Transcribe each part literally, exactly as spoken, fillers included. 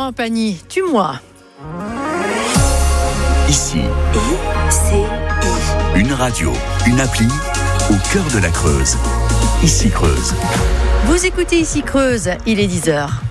Florent Pagny, tue-moi. Ici, I C I. une radio, une appli au cœur de la Creuse. Ici Creuse. Vous écoutez Ici Creuse, il est dix heures.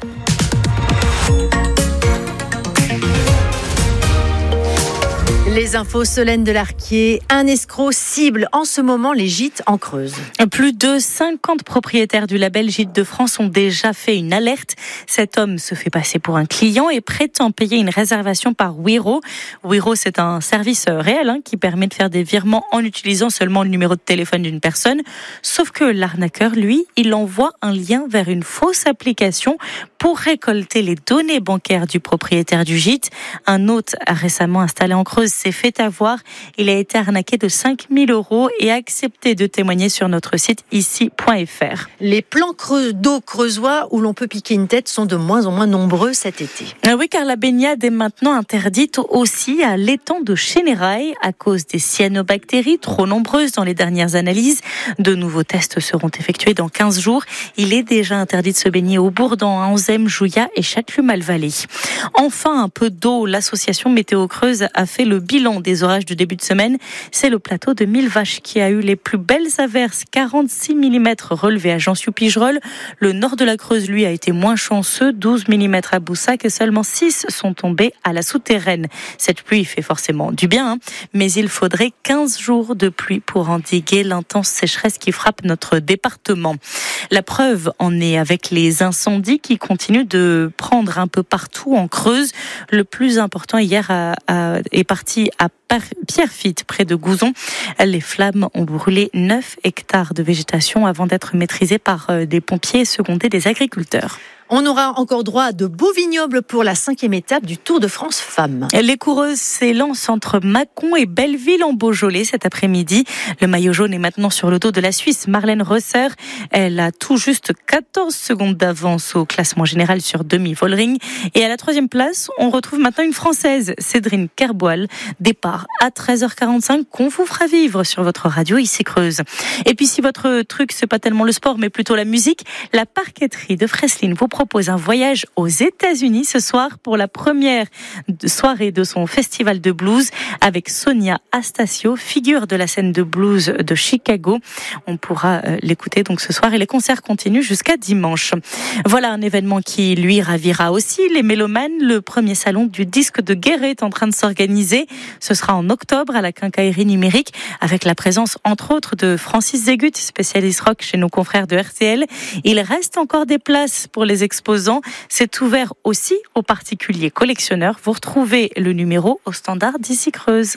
Les infos Solène de l'Arquier, un escroc cible en ce moment les gîtes en Creuse. Plus de cinquante propriétaires du label Gîtes de France ont déjà fait une alerte. Cet homme se fait passer pour un client et prétend payer une réservation par Wero. Wero, c'est un service réel hein, qui permet de faire des virements en utilisant seulement le numéro de téléphone d'une personne. Sauf que l'arnaqueur, lui, il envoie un lien vers une fausse application pour récolter les données bancaires du propriétaire du gîte. Un autre récemment installé en Creuse s'est fait avoir. Il a été arnaqué de cinq mille euros et a accepté de témoigner sur notre site ici point f r. Les plans creux d'eau creusois où l'on peut piquer une tête sont de moins en moins nombreux cet été. Ah oui, car la baignade est maintenant interdite aussi à l'étang de Chénérail à cause des cyanobactéries trop nombreuses dans les dernières analyses. De nouveaux tests seront effectués dans quinze jours. Il est déjà interdit de se baigner au Bourdan, à Onzème, Jouillat et Châteloup-Malvallée. Enfin, un peu d'eau. L'association Météo Creuse a fait le bilan des orages du début de semaine. C'est le plateau de Millevaches qui a eu les plus belles averses, quarante-six millimètres relevés à Jansiou-Pigerolles. Le nord de la Creuse, lui, a été moins chanceux, douze millimètres à Boussac et seulement six sont tombés à la Souterraine. Cette pluie fait forcément du bien, hein, mais il faudrait quinze jours de pluie pour endiguer l'intense sécheresse qui frappe notre département. La preuve en est avec les incendies qui continuent de prendre un peu partout en Creuse. Le plus important hier a, a, est parti à Pierrefitte, près de Gouzon. Les flammes ont brûlé neuf hectares de végétation avant d'être maîtrisées par des pompiers secondés des agriculteurs. On aura encore droit à de beaux vignobles pour la cinquième étape du Tour de France Femmes. Les coureuses s'élancent entre Mâcon et Belleville en Beaujolais cet après-midi. Le maillot jaune est maintenant sur le dos de la Suisse, Marlène Rosser. Elle a tout juste quatorze secondes d'avance au classement général sur demi-Vollering. Et à la troisième place, on retrouve maintenant une Française, Cédrine Kerboil. Départ à treize heures quarante-cinq qu'on vous fera vivre sur votre radio Ici Creuse. Et puis si votre truc, c'est pas tellement le sport, mais plutôt la musique, la parqueterie de Freslin vous propose un voyage aux États-Unis ce soir pour la première soirée de son festival de blues avec Sonia Astacio, figure de la scène de blues de Chicago. On pourra l'écouter donc ce soir et les concerts continuent jusqu'à dimanche. Voilà un événement qui lui ravira aussi les mélomanes. Le premier salon du disque de Guéret est en train de s'organiser. Ce sera en octobre à la Quincaillerie numérique avec la présence entre autres de Francis Zégut, spécialiste rock chez nos confrères de R T L. Il reste encore des places pour les exposants. C'est ouvert aussi aux particuliers collectionneurs. Vous retrouvez le numéro au standard d'Ici Creuse.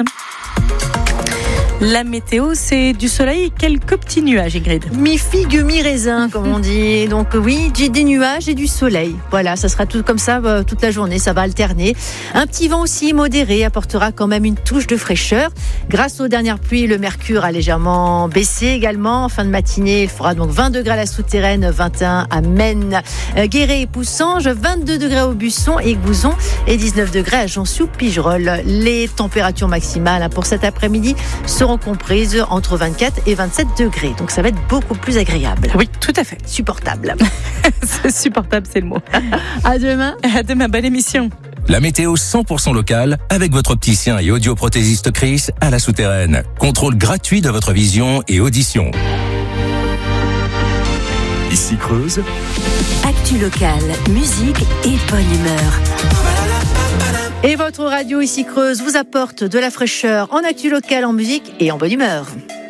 La météo, c'est du soleil et quelques petits nuages, Ingrid. Mi-figue, mi-raisin, comme on dit. Donc oui, j'ai des nuages et du soleil. Voilà, ça sera tout comme ça euh, toute la journée, ça va alterner. Un petit vent aussi modéré apportera quand même une touche de fraîcheur. Grâce aux dernières pluies, le mercure a légèrement baissé également. En fin de matinée, il fera donc vingt degrés à la Souterraine, vingt et un à Maine, euh, Guéret et Poussanges, vingt-deux degrés au Busson et Gouzon et dix-neuf degrés à Jansiou-Pigerolles. Les températures maximales hein, pour cet après-midi seront comprises entre vingt-quatre et vingt-sept degrés. Donc ça va être beaucoup plus agréable. Oui, tout à fait. Supportable. C'est supportable, c'est le mot. À demain. À demain, bonne émission. La météo cent pour cent locale avec votre opticien et audioprothésiste Chris à la Souterraine. Contrôle gratuit de votre vision et audition. Ici Creuse. Actu locale, musique et bonne humeur. Et votre radio Ici Creuse vous apporte de la fraîcheur en actu locale, en musique et en bonne humeur.